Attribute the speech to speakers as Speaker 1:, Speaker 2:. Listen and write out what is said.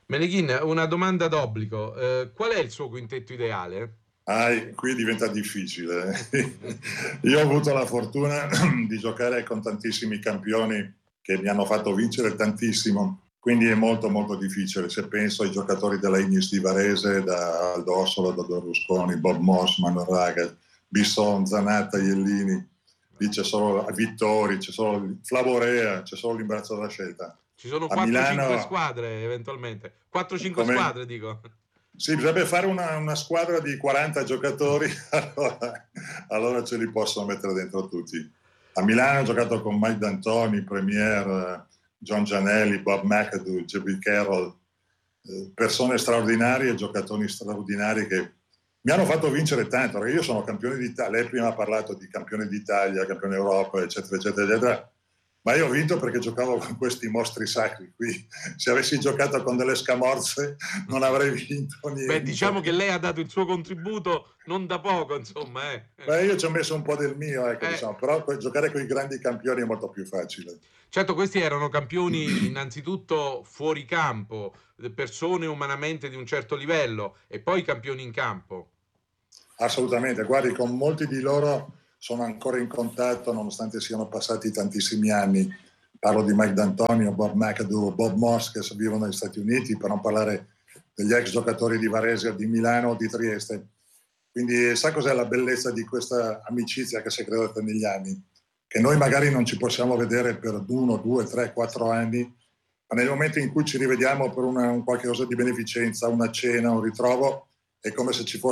Speaker 1: Meneghin, una domanda d'obbligo. Qual è il suo quintetto ideale?
Speaker 2: Qui diventa difficile. Io ho avuto la fortuna di giocare con tantissimi campioni che mi hanno fatto vincere tantissimo, quindi è molto molto difficile. Se penso ai giocatori della Ignis di Varese, da Aldo Ossola, da Berlusconi, Bob Moss, Manuel Raga, Bisson, Zanatta, Iellini, lì c'è solo Vittori, c'è solo Flavorea, c'è solo l'imbarazzo della scelta.
Speaker 1: Ci sono
Speaker 2: A
Speaker 1: 4-5
Speaker 2: Milano,
Speaker 1: squadre, eventualmente. 4-5
Speaker 2: come...
Speaker 1: squadre, dico.
Speaker 2: Sì, bisogna fare una squadra di 40 giocatori, allora ce li possono mettere dentro tutti. A Milano ho giocato con Mike D'Antoni, Premier, John Gianelli, Bob McAdoo, J.B. Carroll, persone straordinarie, giocatori straordinari che mi hanno fatto vincere tanto, perché io sono campione d'Italia. Lei prima ha parlato di campione d'Italia, campione d'Europa, eccetera, eccetera, eccetera. Ma io ho vinto perché giocavo con questi mostri sacri qui. Se avessi giocato con delle scamorze non avrei vinto
Speaker 1: Beh,
Speaker 2: niente.
Speaker 1: diciamo che lei ha dato il suo contributo non da poco, insomma.
Speaker 2: Beh, io ci ho messo un po' del mio, ecco,
Speaker 1: Eh,
Speaker 2: diciamo, però giocare con i grandi campioni è molto più facile.
Speaker 1: Certo, questi erano campioni innanzitutto fuori campo, persone umanamente di un certo livello, e poi campioni in campo.
Speaker 2: Assolutamente, guardi, con molti di loro sono ancora in contatto nonostante siano passati tantissimi anni. Parlo di Mike D'Antonio, Bob McAdoo, Bob Moss che vivono negli Stati Uniti, per non parlare degli ex giocatori di Varese, di Milano o di Trieste. Quindi sa cos'è la bellezza di questa amicizia che si è creata negli anni? Che noi magari non ci possiamo vedere per 1, 2, 3, 4 anni, ma nel momento in cui ci rivediamo per un qualche cosa di beneficenza, una cena, un ritrovo, è come se ci fosse